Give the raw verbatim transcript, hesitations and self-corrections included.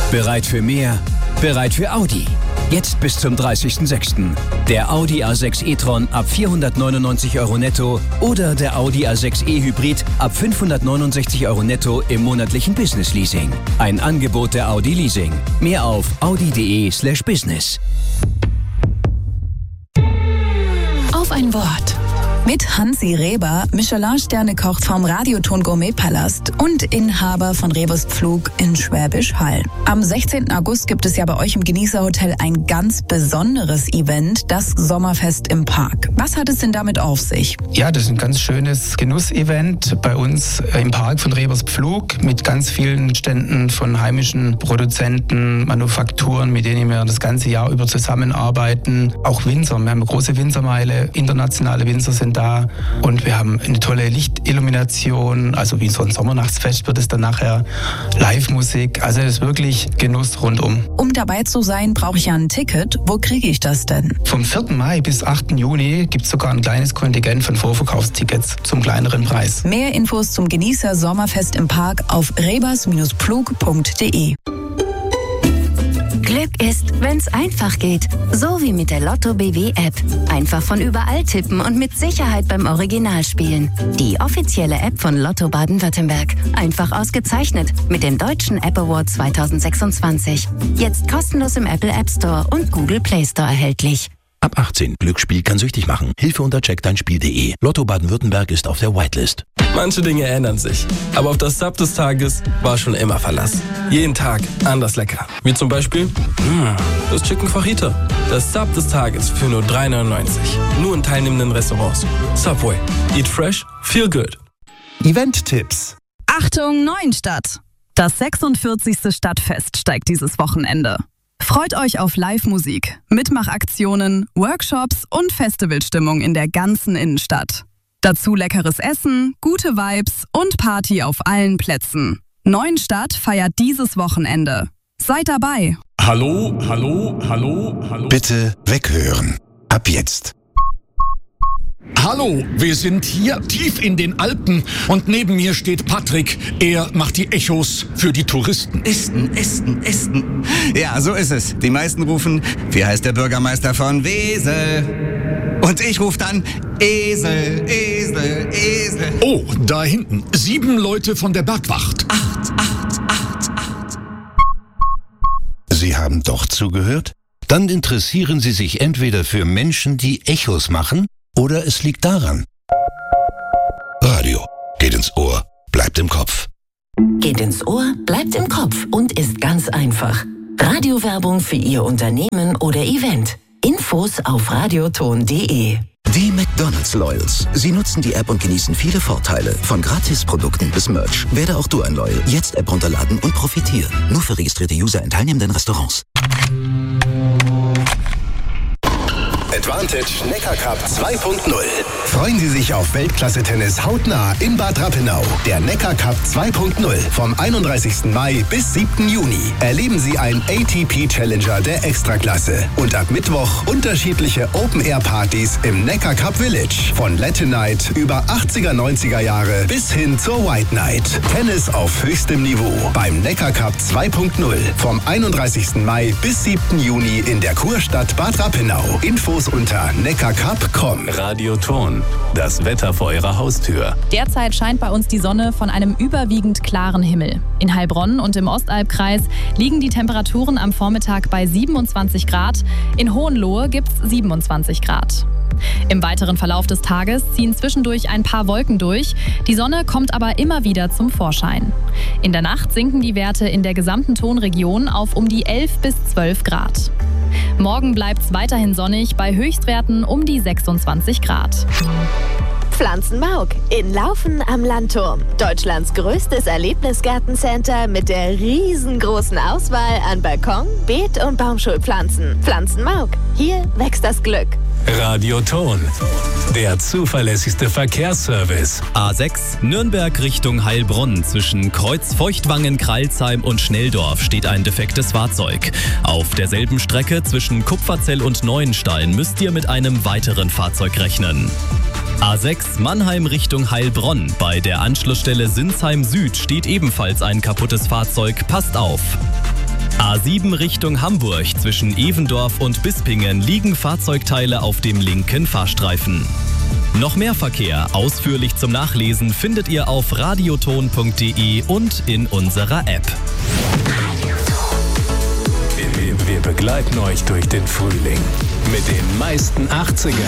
Bereit für mehr? Bereit für Audi? Jetzt bis zum dreißigsten sechsten Der Audi A sechs e-tron ab vierhundertneunundneunzig Euro netto oder der Audi A sechs e-Hybrid ab fünfhundertneunundsechzig Euro netto im monatlichen Business Leasing. Ein Angebot der Audi Leasing. Mehr auf audi.de slash business. Auf ein Wort. Mit Hansi Reber, Michelin-Sterne-Koch vom Radioton Gourmet-Palast und Inhaber von Rebers Pflug in Schwäbisch Hall. Am sechzehnten August gibt es ja bei euch im Genießerhotel ein ganz besonderes Event, das Sommerfest im Park. Was hat es denn damit auf sich? Ja, das ist ein ganz schönes Genussevent bei uns im Park von Rebers Pflug mit ganz vielen Ständen von heimischen Produzenten, Manufakturen, mit denen wir das ganze Jahr über zusammenarbeiten. Auch Winzer, wir haben eine große Winzermeile, internationale Winzer sind da und wir haben eine tolle Lichtillumination, also wie so ein Sommernachtsfest wird es dann nachher, Live-Musik, also es ist wirklich Genuss rundum. Um dabei zu sein, brauche ich ja ein Ticket. Wo kriege ich das denn? Vom vierten Mai bis achten Juni gibt es sogar ein kleines Kontingent von Vorverkaufstickets zum kleineren Preis. Mehr Infos zum Genießer Sommerfest im Park auf rebers Pflug punkt de. Glück ist, wenn's einfach geht. So wie mit der Lotto B W App. Einfach von überall tippen und mit Sicherheit beim Original spielen. Die offizielle App von Lotto Baden-Württemberg. Einfach ausgezeichnet mit dem Deutschen App Award zweitausendsechsundzwanzig. Jetzt kostenlos im Apple App Store und Google Play Store erhältlich. Ab achtzehn. Glücksspiel kann süchtig machen. Hilfe unter check dein spiel punkt de. Lotto Baden-Württemberg ist auf der Whitelist. Manche Dinge ändern sich. Aber auf das Sub des Tages war schon immer Verlass. Jeden Tag anders lecker. Wie zum Beispiel mh, das Chicken Fajita. Das Sub des Tages für nur drei neunundneunzig. Nur in teilnehmenden Restaurants. Subway. Eat fresh, feel good. Event-Tipps. Achtung, Neuenstadt! Das sechsundvierzigste Stadtfest steigt dieses Wochenende. Freut euch auf Live-Musik, Mitmachaktionen, Workshops und Festivalstimmung in der ganzen Innenstadt. Dazu leckeres Essen, gute Vibes und Party auf allen Plätzen. Neuenstadt feiert dieses Wochenende. Seid dabei! Hallo, hallo, hallo, hallo. Bitte weghören. Ab jetzt. Hallo, wir sind hier tief in den Alpen und neben mir steht Patrick. Er macht die Echos für die Touristen. Esten, Esten, Esten. Ja, so ist es. Die meisten rufen, wie heißt der Bürgermeister von Wesel? Und ich rufe dann Esel, Esel, Esel. Oh, da hinten. Sieben Leute von der Bergwacht. Acht, acht, acht, acht. Sie haben doch zugehört? Dann interessieren Sie sich entweder für Menschen, die Echos machen, oder es liegt daran. Radio geht ins Ohr, bleibt im Kopf. Geht ins Ohr, bleibt im Kopf und ist ganz einfach. Radiowerbung für Ihr Unternehmen oder Event. Infos auf radioton punkt de. Die McDonald's Loyals. Sie nutzen die App und genießen viele Vorteile. Von Gratisprodukten bis Merch. Werde auch du ein Loyal. Jetzt App runterladen und profitieren. Nur für registrierte User in teilnehmenden Restaurants. Advantage Neckar Cup zwei Punkt null. Freuen Sie sich auf Weltklasse-Tennis hautnah in Bad Rappenau. Der Neckar Cup zwei Punkt null vom einunddreißigsten Mai bis siebten Juni. Erleben Sie einen A T P-Challenger der Extraklasse. Und ab Mittwoch unterschiedliche Open-Air-Partys im Neckar Cup Village. Von Latin Night über achtziger, neunziger Jahre bis hin zur White Night. Tennis auf höchstem Niveau beim Neckar Cup zwei Punkt null vom einunddreißigsten Mai bis siebten Juni in der Kurstadt Bad Rappenau. Infos unter neckarcup punkt com. Radioton, das Wetter vor Ihrer Haustür. Derzeit scheint bei uns die Sonne von einem überwiegend klaren Himmel. In Heilbronn und im Ostalbkreis liegen die Temperaturen am Vormittag bei siebenundzwanzig Grad. In Hohenlohe gibt's siebenundzwanzig Grad. Im weiteren Verlauf des Tages ziehen zwischendurch ein paar Wolken durch. Die Sonne kommt aber immer wieder zum Vorschein. In der Nacht sinken die Werte in der gesamten Tonregion auf um die elf bis zwölf Grad. Morgen bleibt es weiterhin sonnig bei Höchstwerten um die sechsundzwanzig Grad. Pflanzenmauk in Laufen am Landturm. Deutschlands größtes Erlebnisgartencenter mit der riesengroßen Auswahl an Balkon-, Beet- und Baumschulpflanzen. Pflanzenmauk, hier wächst das Glück. Radioton, der zuverlässigste Verkehrsservice. A sechs, Nürnberg Richtung Heilbronn. Zwischen Kreuz Feuchtwangen, Kralsheim und Schnelldorf steht ein defektes Fahrzeug. Auf derselben Strecke zwischen Kupferzell und Neuenstein müsst ihr mit einem weiteren Fahrzeug rechnen. A sechs, Mannheim Richtung Heilbronn. Bei der Anschlussstelle Sinsheim Süd steht ebenfalls ein kaputtes Fahrzeug. Passt auf. A sieben Richtung Hamburg zwischen Evendorf und Bispingen liegen Fahrzeugteile auf dem linken Fahrstreifen. Noch mehr Verkehr ausführlich zum Nachlesen findet ihr auf radioton punkt de und in unserer App. Wir, wir begleiten euch durch den Frühling mit den meisten achtziger